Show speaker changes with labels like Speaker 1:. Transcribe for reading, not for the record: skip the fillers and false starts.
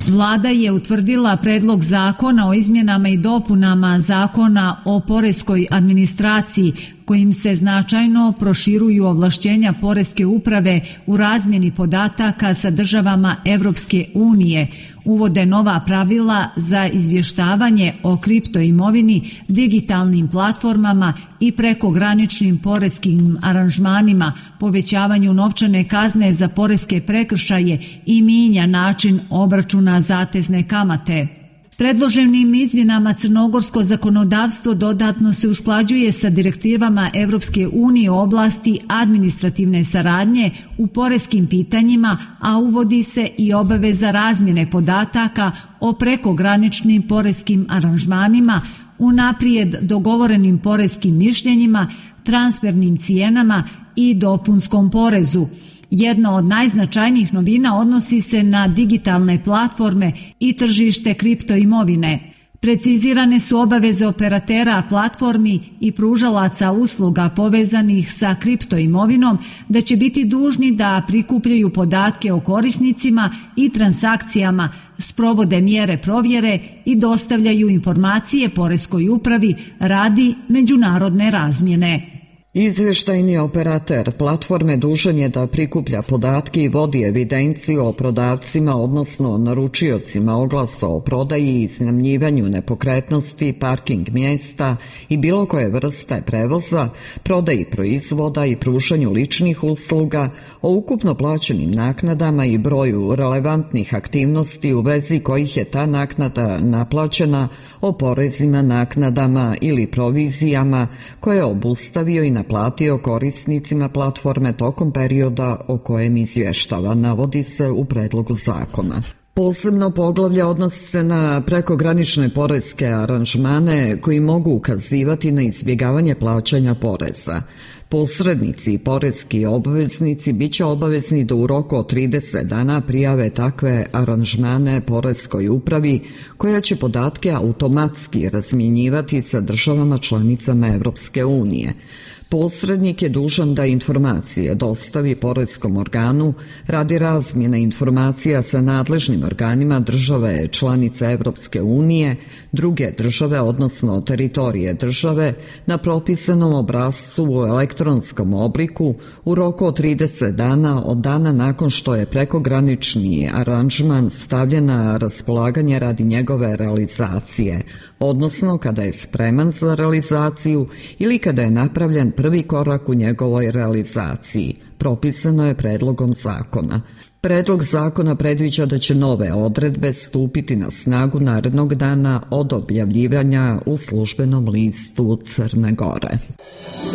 Speaker 1: Vlada je utvrdila predlog zakona o izmjenama i dopunama Zakona o poreskoj administraciji kojim se značajno proširuju ovlašćenja poreske uprave u razmjeni podataka sa državama Evropske unije, uvode nova pravila za izvještavanje o kriptoimovini, digitalnim platformama i prekograničnim poreskim aranžmanima, povećavanju novčane kazne za poreske prekršaje i mijenja način obračuna zatezne kamate. Predloženim izmjenama crnogorsko zakonodavstvo dodatno se usklađuje sa direktivama Evropske unije u oblasti administrativne saradnje u poreskim pitanjima, a uvodi se i obaveza razmjene podataka o prekograničnim poreskim aranžmanima, unaprijed dogovorenim poreskim mišljenjima, transfernim cijenama i dopunskom porezu. Jedna od najznačajnijih novina odnosi se na digitalne platforme i tržište kriptoimovine. Precizirane su obaveze operatera platformi i pružalaca usluga povezanih sa kriptoimovinom da će biti dužni da prikupljaju podatke o korisnicima i transakcijama, sprovode mjere provjere i dostavljaju informacije poreskoj upravi radi međunarodne razmjene.
Speaker 2: Izvještajni operater platforme dužan je da prikuplja podatke i vodi evidenciju o prodavcima, odnosno naručiocima oglasa o prodaji i iznajmljivanju nepokretnosti, parking mjesta i bilo koje vrste prevoza, prodaji proizvoda i pružanju ličnih usluga, o ukupno plaćenim naknadama i broju relevantnih aktivnosti u vezi kojih je ta naknada naplaćena, o porezima, naknadama ili provizijama koje je obustavio i naplatio korisnicima platforme tokom perioda o kojem izvještava, navodi se u predlogu zakona. Posebno poglavlje odnosi se na prekogranične poreske aranžmane koji mogu ukazivati na izbjegavanje plaćanja poreza. Posrednici i poreski obveznici bit će obavezni da u roku od 30 dana prijave takve aranžmane poreskoj upravi koja će podatke automatski razmjenjivati sa državama članicama Evropske unije. Posrednik je dužan da informacije dostavi poreskom organu radi razmjene informacija sa nadležnim organima države članice Evropske unije, druge države, odnosno teritorije države, na propisanom obrascu u elektronskom obliku u roku od 30 dana od dana nakon što je prekogranični aranžman stavljen na raspolaganje radi njegove realizacije, odnosno kada je spreman za realizaciju ili kada je napravljen prvi korak u njegovoj realizaciji, propisano je predlogom zakona. Predlog zakona predviđa da će nove odredbe stupiti na snagu narednog dana od objavljivanja u službenom listu Crne Gore.